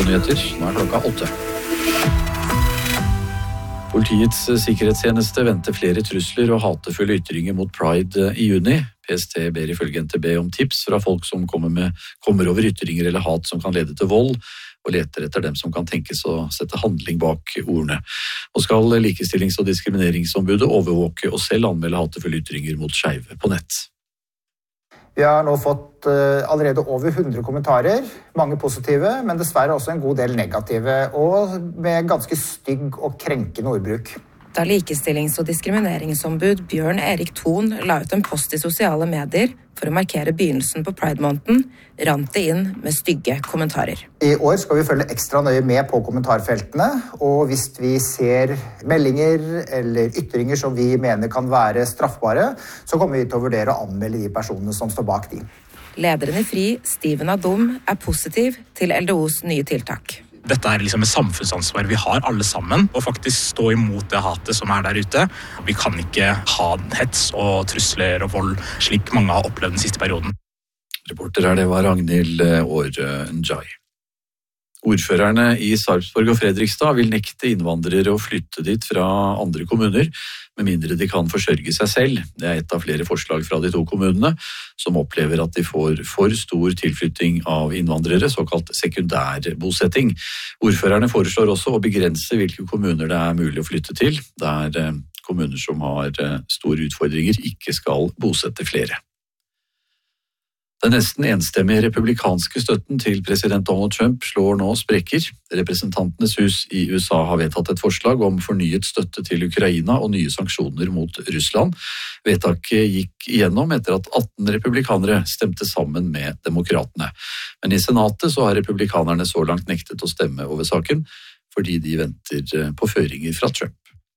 NRK-nyheter. Nå klokka 8. Politiets sikkerhetstjeneste venter flere trusler og hatefulle ytringer mot Pride i juni. PST ber ifølge NTB om tips fra folk som kommer over ytringer eller hat som kan lede til vold, og leter etter dem som kan tenkes å sette handling bak ordene. Og skal Likestillings- og diskrimineringsombudet overvåke og selv anmelde hatefulle ytringer mot skeive på nett. Vi har nå fått allerede over 100 kommentarer, mange positive, men dessverre også en god del negative, og med ganske stygg og krenkende ordbruk. Da Likestillings- og diskrimineringsombud Bjørn Erik Thon la ut en post i sosiale medier for å markere begynnelsen på Pride-måneden, rant det inn med stygge kommentarer. I år skal vi følge ekstra nøye med på kommentarfeltene, og hvis vi ser meldinger eller ytringer som vi mener kan være straffbare, så kommer vi til å vurdere å anmelde de personene som står bak de. Lederen i FRI, Steven Adom, positiv til LDOs nye tiltak. Dette er liksom et samfunnsansvar vi har alle sammen, og faktisk stå imot det hatet som er der ute. Vi kan ikke ha hets og trusler og vold slik mange har opplevd den siste perioden. Reporter det var Ragnhild Njai. Ordførerne i Sarpsborg og Fredrikstad vil nekte innvandrere å flytte dit fra andre kommuner, med mindre de kan forsørge seg selv. Det er et av flere forslag fra de to kommunene, som opplever at de får for stor tilflytting av innvandrere, såkalt sekundærbosetting. Ordførerne foreslår også å begrense hvilke kommuner det er mulig å flytte til, der kommuner som har store utfordringer ikke skal bosette flere. Den nesten enstemmige republikanske støtten til president Donald Trump slår nå sprekker. Representantenes hus i USA har vedtatt et forslag om fornyet støtte til Ukraina og nye sanksjoner mot Russland. Vedtaket gikk igjennom etter at 18 republikanere stemte sammen med demokratene. Men i senatet så har republikanerne så langt nektet å stemme over saken, fordi de venter på føringer fra Trump.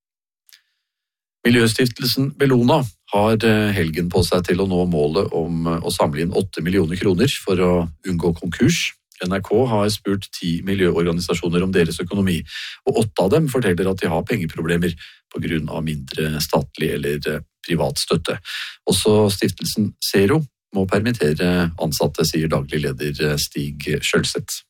Miljøstiftelsen Bellona har helgen på seg til å nå målet om å samle inn 8 millioner kroner for å unngå konkurs. NRK har spurt 10 miljøorganisasjoner om deres økonomi, og 8 av dem forteller at de har pengeproblemer på grunn av mindre statlig eller privat støtte. Også stiftelsen Zero må permittere ansatte, sier daglig leder Stig Skjølseth.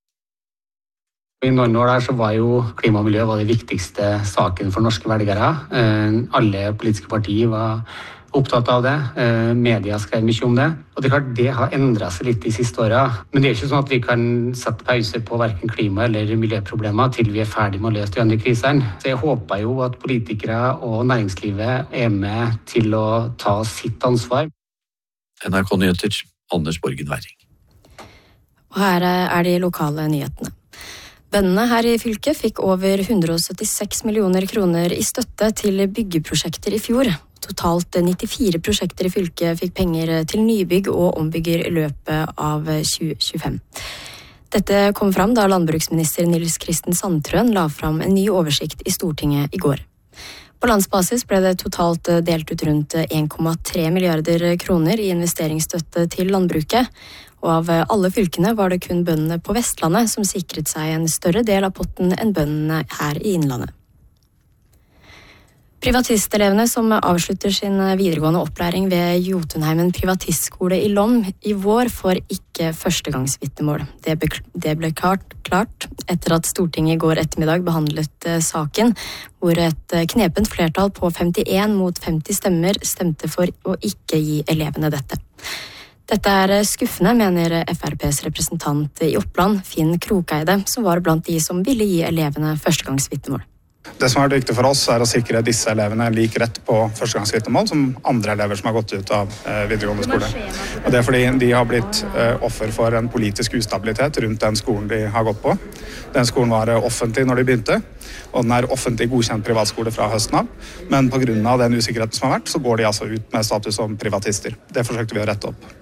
I noen år der så var jo klima og miljø det viktigste saken for norske velgere. Alle politiske partier var opptatt av det. Media skrev mye om det. Og det er klart det har endret seg litt de siste årene. Men det er ikke sånn at vi kan sette pause på hverken klima- eller miljøproblemer til vi er ferdig med å løse de andre krisene. Så jeg håper jo at politikere og næringslivet er med til å ta sitt ansvar. NRK Nyheter, Anders Borgen Werring. Og her de lokale nyhetene. Bøndene her i fylket fikk over 176 millioner kroner i støtte til byggeprosjekter i fjor. Totalt 94 prosjekter i fylket fikk penger til nybygg og ombygger i løpet av 2025. Dette kom fram da landbruksminister Nils Kristen Sandtrøen la fram en ny oversikt i Stortinget i går. På landsbasis ble det totalt delt ut rundt 1,3 milliarder kroner i investeringsstøtte til landbruket, og av alle fylkene var det kun bøndene på Vestlandet som sikret seg en større del av potten enn bøndene her i Innlandet. Privatistelevene som avslutter sin videregående opplæring ved Jotunheimen privatistskole i Lom i vår får ikke førstegangsvitnemål. Det ble klart etter at Stortinget i går ettermiddag behandlet saken, hvor et knepent flertall på 51 mot 50 stemmer stemte for å ikke gi elevene dette. Dette skuffende, mener FrPs representant i Oppland, Finn Krokeide, som var blant de som ville gi elevene førstegangsvitnemål. Det som er viktig for oss er å sikre disse elevene lik rett på førstegangsvitnemål som andre elever som har gått ut av videregående skole. Og det er fordi de har blitt offer for en politisk ustabilitet rundt den skolen de har gått på. Den skolen var offentlig når de begynte, og den er offentlig godkjent privatskole fra høsten av. Men på grunn av den usikkerheten som har vært, så går de altså ut med status som privatister. Det forsøkte vi å rette opp.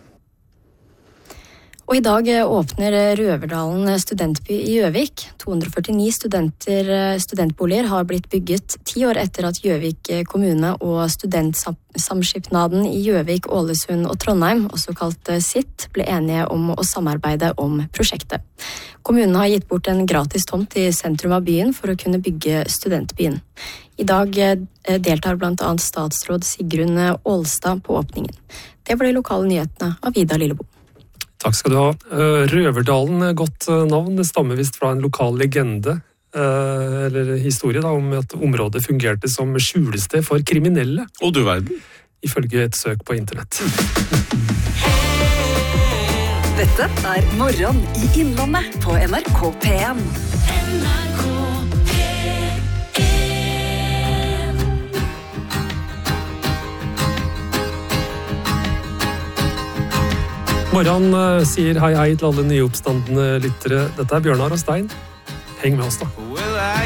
Og i dag åpner Røverdalen studentby i Gjøvik. 249 studentboliger har blitt bygget 10 år etter at Gjøvik kommune og studentsamskipnaden i Gjøvik, Ålesund og Trondheim, også kalt SIT, ble enige om å samarbeide om prosjektet. Kommunen har gitt bort en gratis tomt i sentrum av byen for å kunne bygge studentbyen. I dag deltar blant annet statsråd Sigrun Ålstad på åpningen. Det var de lokale nyhetene av Ida Lillebo. Takk skal du ha. Røverdalen, godt navn, det stammer vist fra en lokal legende, eller historie da, om at området fungerte som skjulested for kriminelle. Og du verden. Ifølge et søk på internett. Dette Morgen i Innlandet på NRK P1. Morgen sier hei til alle nyoppstandende lyttere. Dette Bjørnar og Stein. Heng med oss da.